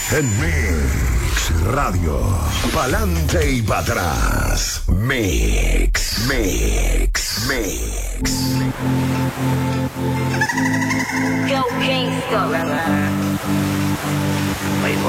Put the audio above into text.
En Mix Radio. Pa'lante y para atrás. Mix. Go gangsta.